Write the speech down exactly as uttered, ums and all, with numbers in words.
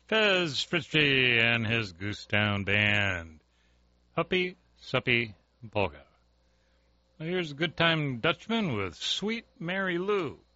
Fez Fritchie and his Goostown Band. Huppy Suppy Polka. Well, here's a good time Dutchman with Sweet Mary Lou.